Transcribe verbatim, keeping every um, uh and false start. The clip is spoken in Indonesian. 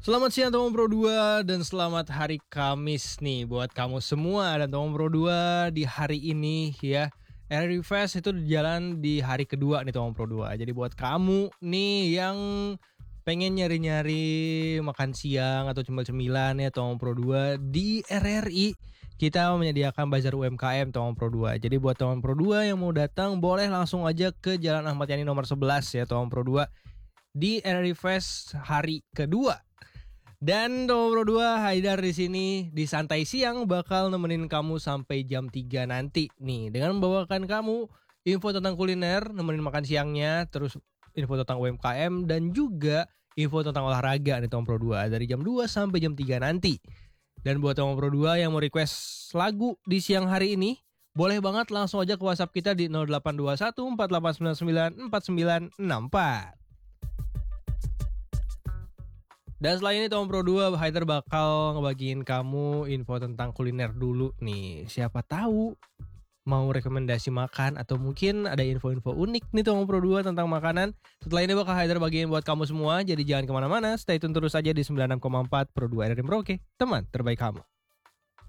Selamat siang Tomong Pro dua dan selamat hari Kamis nih buat kamu semua dan Tomong Pro dua di hari ini ya. R R I Fest itu jalan di hari kedua nih Tomong Pro dua. Jadi buat kamu nih yang pengen nyari-nyari makan siang atau cemil-cemilan ya Tomong Pro dua di R R I, kita menyediakan bazar U M K M Tomong Pro dua. Jadi buat Tomong Pro dua yang mau datang boleh langsung aja ke Jalan Ahmad Yani nomor sebelas ya Tomong Pro dua di R R I Fest hari kedua. Dan Tomong Pro dua Haidar di sini di Santai Siang bakal nemenin kamu sampai jam tiga nanti nih dengan membawakan kamu info tentang kuliner, nemenin makan siangnya, terus info tentang U M K M dan juga info tentang olahraga nih Tomong Pro dua dari jam dua sampai jam tiga nanti. Dan buat Tomong Pro dua yang mau request lagu di siang hari ini, boleh banget langsung aja ke WhatsApp kita di nol delapan dua satu empat delapan sembilan sembilan empat sembilan enam empat. Dan selain ini Tomong Pro dua Haidar bakal ngebagiin kamu info tentang kuliner dulu nih. Siapa tahu mau rekomendasi makan atau mungkin ada info-info unik nih Tomong Pro dua tentang makanan. Setelah ini bakal Haidar bagiin buat kamu semua. Jadi jangan kemana-mana, stay tune terus aja di sembilan puluh enam koma empat Pro dua R R I Merauke, teman terbaik kamu.